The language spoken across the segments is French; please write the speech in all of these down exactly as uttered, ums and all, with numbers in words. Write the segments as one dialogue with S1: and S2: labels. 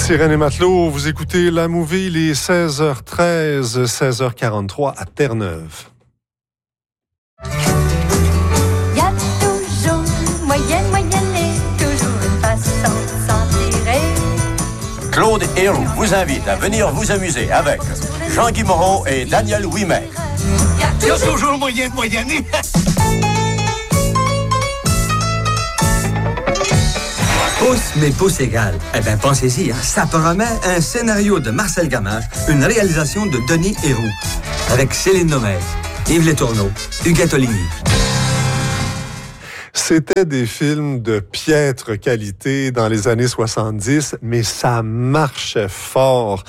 S1: Sirène et Matelot, vous écoutez La Movie, il est seize heures treize, seize heures quarante-trois à Terre-Neuve.
S2: Il y a toujours moyenne, moyenne et toujours une façon de s'en tirer.
S3: Claude Héroux vous invite à venir vous amuser avec Jean-Guy Moreau et Daniel Ouimet.
S4: Il y a toujours moyen de moyenner.
S5: Pouce, mais pouce égal. Eh bien, pensez-y, hein, ça promet un scénario de Marcel Gamache, une réalisation de Denis Héroux, avec Céline Nomès, Yves Letourneau, Huguette Oligny.
S1: C'était des films de piètre qualité dans les années soixante-dix, mais ça marchait fort.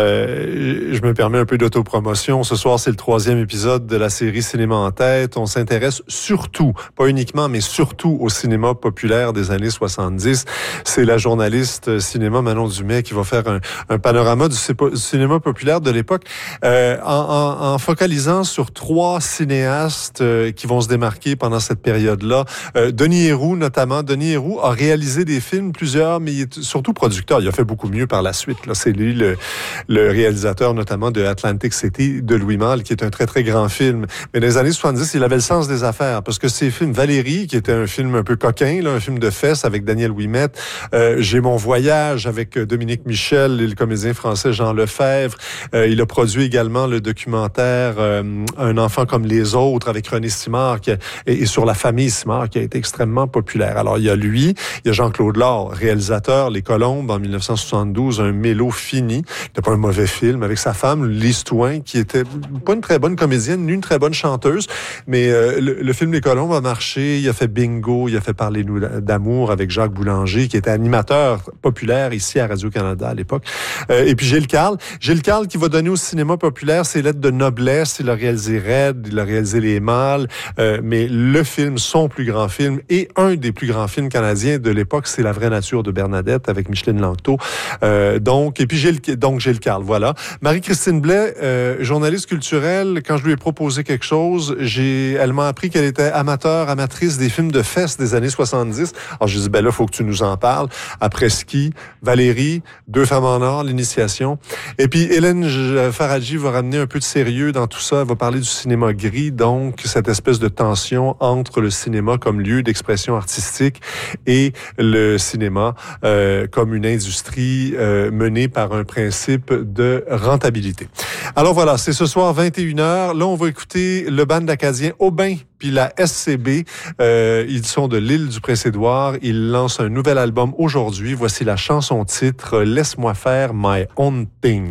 S1: Euh, je me permets un peu d'autopromotion. Ce soir, c'est le troisième épisode de la série Cinéma en tête. On s'intéresse surtout, pas uniquement, mais surtout au cinéma populaire des années soixante-dix. C'est la journaliste cinéma Manon Dumais qui va faire un, un panorama du cinéma populaire de l'époque euh, en, en, en focalisant sur trois cinéastes euh, qui vont se démarquer pendant cette période-là. Euh, Denis Héroux, notamment. Denis Héroux a réalisé des films, plusieurs, mais il est surtout producteur. Il a fait beaucoup mieux par la suite. Là, c'est lui le, le réalisateur, notamment de Atlantic City, de Louis Malle, qui est un très, très grand film. Mais dans les années soixante-dix, il avait le sens des affaires, parce que ces films, Valérie, qui était un film un peu coquin, là, un film de fesses avec Daniel Ouimet, euh, J'ai mon voyage avec Dominique Michel et le comédien français Jean Lefebvre. Euh, il a produit également le documentaire euh, Un enfant comme les autres avec René Simard qui a, et, et sur la famille Simard, qui a été extrêmement populaire. Alors, il y a lui, il y a Jean-Claude Laure, réalisateur, Les Colombes, en dix-neuf cent soixante-douze, un mélo fini. C'était pas un mauvais film, avec sa femme, Lise Touin, qui était pas une très bonne comédienne, ni une très bonne chanteuse, mais euh, le, le film Les Colombes a marché, il a fait Bingo, il a fait Parlez-nous d'amour avec Jacques Boulanger, qui était animateur populaire ici à Radio-Canada à l'époque. Euh, et puis Gilles Carle. Gilles Carle qui va donner au cinéma populaire ses lettres de noblesse. Il a réalisé Red, il a réalisé Les Mâles, euh, mais le film, son plus grand film, et un des plus grands films canadiens de l'époque, c'est La vraie nature de Bernadette avec Micheline Langto. Euh, donc, et puis Gilles, donc Gilles Carle, voilà. Marie-Christine Blais, euh, journaliste culturelle, quand je lui ai proposé quelque chose, j'ai, elle m'a appris qu'elle était amateur, amatrice des films de fesses des années soixante-dix. Alors, j'ai dit, ben là, faut que tu nous en parles. Après Ski, Valérie, Deux femmes en or, L'Initiation. Et puis, Hélène Faradji va ramener un peu de sérieux dans tout ça. Elle va parler du cinéma gris, donc, cette espèce de tension entre le cinéma comme lieu d'expression artistique et le cinéma euh, comme une industrie euh, menée par un principe de rentabilité. Alors voilà, c'est ce soir vingt et une heures. Là, on va écouter le band acadien Aubin puis la S C B. Euh, ils sont de l'île du Prince-Édouard. Ils lancent un nouvel album aujourd'hui. Voici la chanson titre « Laisse-moi faire my own thing ».